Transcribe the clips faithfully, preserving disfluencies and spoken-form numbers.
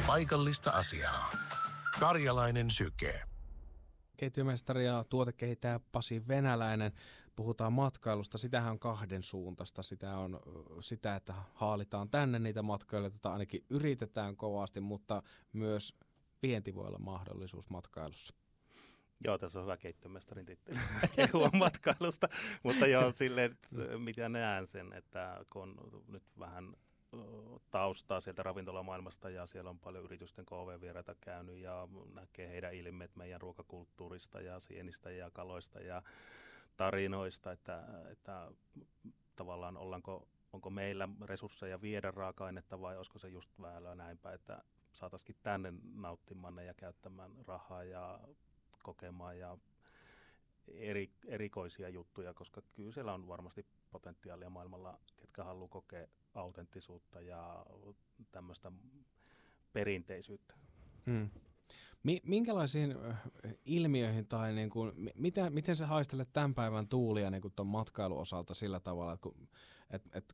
paikallista asiaa. Karjalainen syke. Keittiömestari ja tuotekehittäjä Pasi Venäläinen. Puhutaan matkailusta. Sitähän on kahden suuntaista. Sitä on sitä, että haalitaan tänne niitä matkailijoita, tai ainakin yritetään kovasti, mutta myös vienti voi olla mahdollisuus matkailussa. Joo, tässä on hyvä keittiömestarin titteli kehua matkailusta, mutta joo, silleen, mitä näen sen, että kun on nyt vähän taustaa sieltä ravintolamaailmasta ja siellä on paljon yritysten K V-vieraita käynyt ja näkee heidän ilmeet meidän ruokakulttuurista ja sienistä ja kaloista ja tarinoista, että, että tavallaan ollaanko, onko meillä resursseja viedä raaka-ainetta vai olisiko se just väärä näinpä, että saataisiin tänne nauttimaan ja käyttämään rahaa ja kokemaan ja eri, erikoisia juttuja, koska kyllä siellä on varmasti potentiaalia maailmalla, ketkä haluaa kokea autenttisuutta ja tämmöistä perinteisyyttä. Hmm. Minkälaisiin ilmiöihin tai niin kuin, mitä, miten sä haistelet tämän päivän tuulia niin kuin ton matkailun osalta sillä tavalla, että, kun, että, että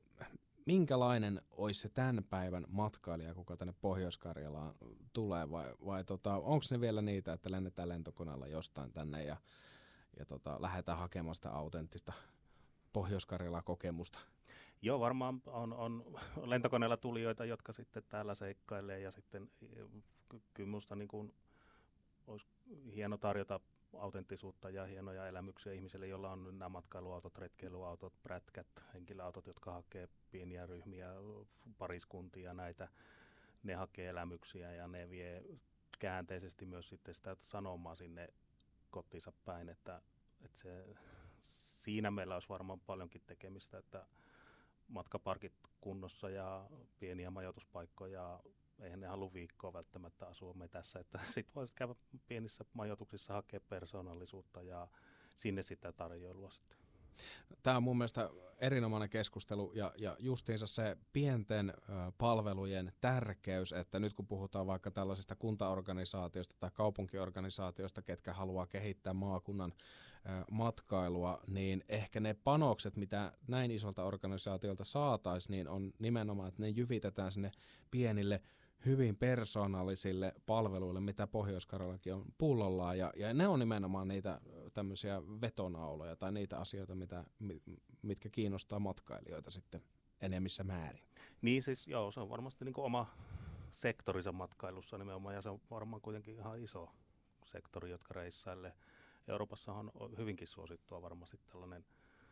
minkälainen olisi se tämän päivän matkailija, kuka tänne Pohjois-Karjalaan tulee, vai, vai tota, onko ne vielä niitä, että lennetään lentokoneella jostain tänne ja, ja tota, lähdetään hakemaan sitä autenttista Pohjois-Karjalan kokemusta? Joo, varmaan on, on lentokoneella tulijoita, jotka sitten täällä seikkailee ja sitten kyllä minusta niin kuin olisi hieno tarjota autenttisuutta ja hienoja elämyksiä ihmisille, joilla on nämä matkailuautot, retkeilyautot, prätkät, henkilöautot, jotka hakee pieniä ryhmiä, pariskuntia, näitä. Ne hakee elämyksiä ja ne vie käänteisesti myös sitten sitä sanomaa sinne kotiinsa päin, että, että se, siinä meillä olisi varmaan paljonkin tekemistä, että matkaparkit kunnossa ja pieniä majoituspaikkoja. Eihän ne halua viikkoa välttämättä asua me tässä, että sitten voisi käydä pienissä majoituksissa hakea persoonallisuutta ja sinne sitä tarjoilua sitten. Tämä on mun mielestä erinomainen keskustelu ja, ja justiinsa se pienten ö, palvelujen tärkeys, että nyt kun puhutaan vaikka tällaisista kuntaorganisaatioista tai kaupunkiorganisaatioista, ketkä haluaa kehittää maakunnan ö, matkailua, niin ehkä ne panokset, mitä näin isolta organisaatiolta saataisiin, niin on nimenomaan, että ne jyvitetään sinne pienille hyvin persoonallisille palveluille, mitä Pohjois-Karjalakin on pullollaan, ja, ja ne on nimenomaan niitä tämmöisiä vetonauloja tai niitä asioita, mitä, mitkä kiinnostaa matkailijoita sitten enemmissä määrin. Niin siis joo, se on varmasti niin kuin oma sektorinsa matkailussa nimenomaan, ja se on varmaan kuitenkin ihan iso sektori, jotka reissailee. Euroopassa on hyvinkin suosittua varmasti tällainen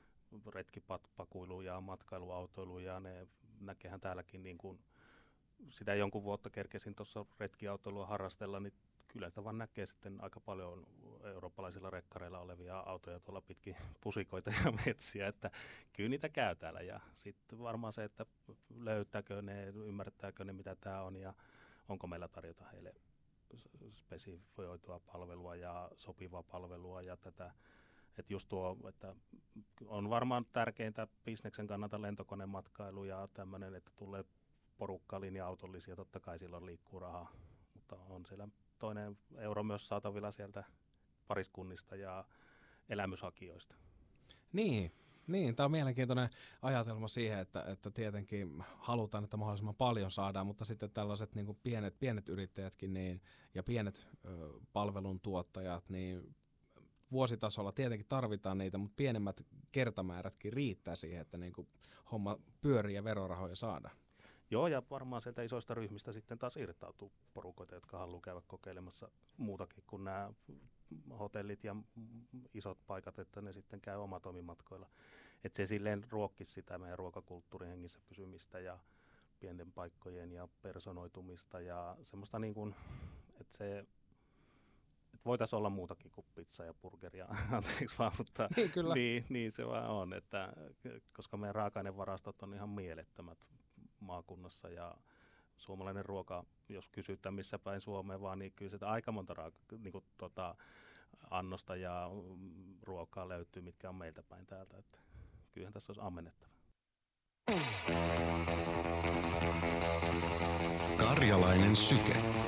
retkipakuilu ja matkailuautoilu, ja ne näkehän täälläkin niin kuin sitä jonkun vuotta kerkesin tuossa retkiautoilua harrastella, niin kyllä tavan näkee sitten aika paljon eurooppalaisilla rekkareilla olevia autoja tuolla pitkin pusikoita ja metsiä, että kyllä niitä käy täällä. Ja sitten varmaan se, että löytääkö ne, ymmärtääkö ne mitä tämä on ja onko meillä tarjota heille spesifioitua palvelua ja sopivaa palvelua ja tätä. Että just tuo, että on varmaan tärkeintä bisneksen kannalta lentokonematkailu ja tämmöinen, että tulee porukkaa linja-autollisia, totta kai silloin liikkuu rahaa, mutta on siellä toinen euro myös saatavilla sieltä pariskunnista ja elämyshakijoista. Niin, niin tämä on mielenkiintoinen ajatelma siihen, että, että tietenkin halutaan, että mahdollisimman paljon saadaan, mutta sitten tällaiset niin kuin pienet, pienet yrittäjätkin niin, ja pienet ö, palveluntuottajat, niin vuositasolla tietenkin tarvitaan niitä, mutta pienemmät kertamäärätkin riittää siihen, että niin kuin homma pyörii ja verorahoja saadaan. Joo, ja varmaan sieltä isoista ryhmistä sitten taas irtautuu porukoita, jotka haluaa käydä kokeilemassa muutakin kuin nämä hotellit ja isot paikat, että ne sitten käy omatoimimatkoilla. Että se silleen ruokkisi sitä meidän ruokakulttuurin hengissä pysymistä ja pienten paikkojen ja personoitumista ja semmoista niin kuin, että se että voitaisiin olla muutakin kuin pizza ja burgeria, anteeksi vaan, mutta niin, kyllä. Niin, niin se vaan on, että koska meidän raaka-ainevarastot on ihan mielettömät maakunnassa ja suomalainen ruoka, jos kysytään missä päin Suomeen vaan, niin kyllä sitä aika monta raaka- niin kuin, tota, annosta ja ruokaa löytyy, mitkä on meiltä päin täältä, että kyllähän tässä olisi ammennettava. Karjalainen syke.